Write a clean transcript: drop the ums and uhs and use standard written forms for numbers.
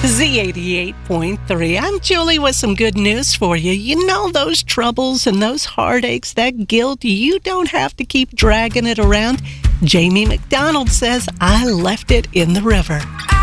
Z88.3. I'm Julie with some good news for you. You know those troubles and those heartaches, that guilt, you don't have to keep dragging it around. Jamie McDonald says, I left it in the river.